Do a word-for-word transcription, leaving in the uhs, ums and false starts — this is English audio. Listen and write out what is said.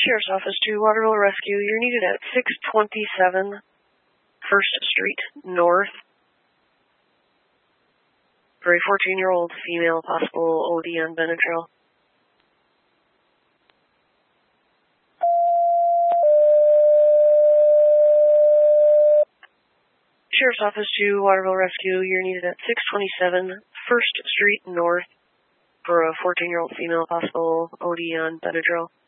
Sheriff's Office to Waterville Rescue. You're needed at six twenty-seven First Street North for a fourteen-year-old female, possible O D on Benadryl. Sheriff's Office to Waterville Rescue. You're needed at six twenty-seven First Street North for a fourteen-year-old female, possible O D on Benadryl.